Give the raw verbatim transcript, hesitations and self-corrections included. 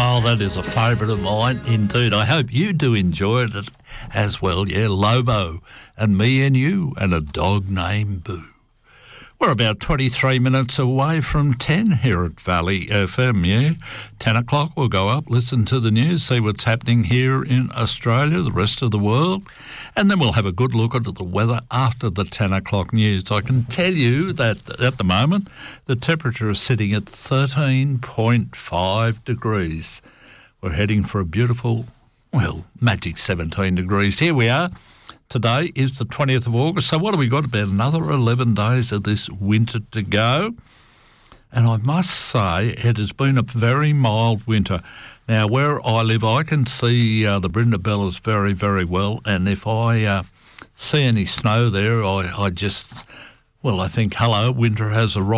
Oh, that is a favourite of mine indeed. I hope you do enjoy it as well. Yeah, Lobo and Me and You and a dog named Boo. We're about twenty-three minutes away from ten here at Valley F M, yeah. ten o'clock we'll go up, listen to the news, see what's happening here in Australia, the rest of the world, and then we'll have a good look at the weather after the ten o'clock news. I can tell you that at the moment the temperature is sitting at thirteen point five degrees. We're heading for a beautiful, well, magic seventeen degrees. Here we are. Today is the twentieth of August, so what have we got? About another eleven days of this winter to go. And I must say, it has been a very mild winter. Now, where I live, I can see uh, the Brindabellas very, very well, and if I uh, see any snow there, I, I just, well, I think, hello, winter has arrived.